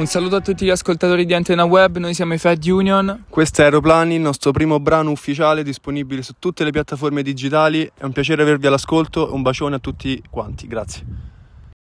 Un saluto a tutti gli ascoltatori di Antena Web, noi siamo i Fat Union. Questo è Aeroplani, il nostro primo brano ufficiale disponibile su tutte le piattaforme digitali. È un piacere avervi all'ascolto, un bacione a tutti quanti, grazie.